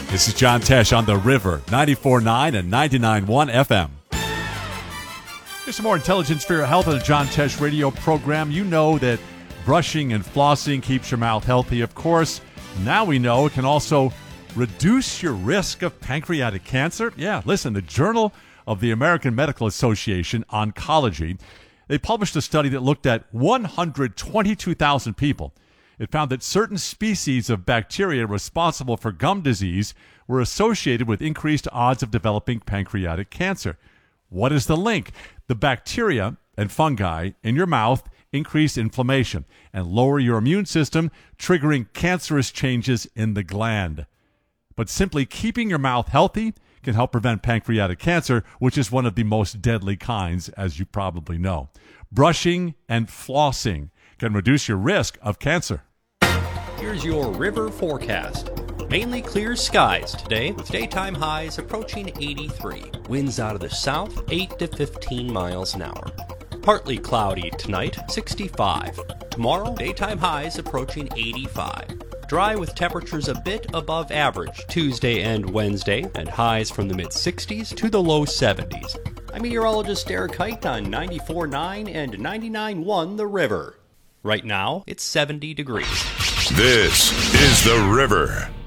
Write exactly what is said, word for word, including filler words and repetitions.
This is John Tesh on The River, ninety-four point nine and ninety-nine point one F M. Here's some more intelligence for your health on the John Tesh radio program. You know that brushing and flossing keeps your mouth healthy, of course. Now we know it can also reduce your risk of pancreatic cancer. Yeah, listen, the Journal of the American Medical Association Oncology, they published a study that looked at one hundred twenty-two thousand people. It found that certain species of bacteria responsible for gum disease were associated with increased odds of developing pancreatic cancer. What is the link? The bacteria and fungi in your mouth increase inflammation and lower your immune system, triggering cancerous changes in the gland. But simply keeping your mouth healthy can help prevent pancreatic cancer, which is one of the most deadly kinds, as you probably know. Brushing and flossing can reduce your risk of cancer. Here's your river forecast. Mainly clear skies today with daytime highs approaching eighty-three. Winds out of the south, eight to fifteen miles an hour. Partly cloudy tonight, sixty-five. Tomorrow, daytime highs approaching eighty-five. Dry with temperatures a bit above average Tuesday and Wednesday, and highs from the mid-sixties to the low seventies. I'm meteorologist Eric Height on ninety-four point nine and ninety-nine point one The River. Right now, it's seventy degrees. This is The River.